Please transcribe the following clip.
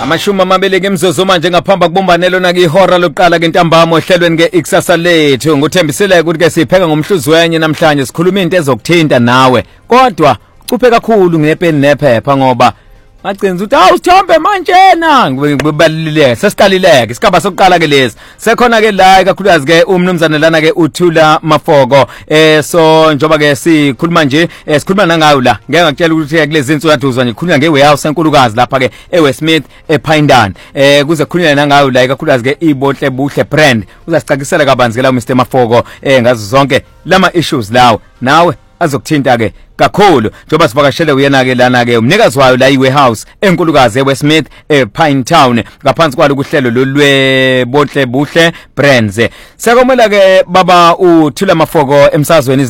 Amashumi amabili ngemzuzu manje ngaphamba kubumbanelo na ihora lokuqala ke ntambama ohlelweni ke ikusasa lethu nguthembisile ukuthi ke sipheka ngomhluzi wenye namhlanje sikhuluma into ezokuthinta nawe kodwa ucuphe kakhulu ngepeni nephepha ngoba magcina ukuthi awusithombe manjena ngibalileke sesiqalileke isigaba sokuqala ke lezi sekhona ke la kakhulukazi ke umnumzana lana ke uthula mafoko so njoba ke sikhuluma nje sikhuluma nangayo la ngeke ngakutshela ukuthi kulezi insuku aduzwa nje khuluma ngewarehouse enkulukazi lapha ke eWestmead ePinedon kuze khulunyana nangayo la kakhulukazi ke ibotle buhle brand uzasicacisela kabanzi ke la Mr Mafoko ngazo zonke lama issues lawo nawe azokuthinta ke kakhulu njoba sivakashele uyena ke lana ke umnikazi wayo la iwarehouse enkulukazi eWestmead ePinetown ngaphansi kwalo kuhlelo lolwe botle buhle brands sekomela ke baba uthula mafoko emsazweni